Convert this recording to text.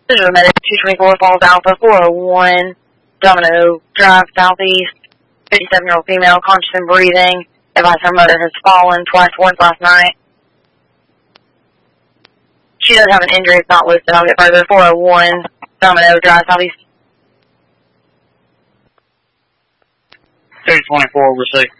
This is a medic 224 Falls Alpha 401, Domino Drive Southeast, 57-year-old female, conscious and breathing. Advise her mother has fallen twice, once last night. She does have an injury, it's not listed. I'll get further. 401, Domino Drive Southeast. 224, receive.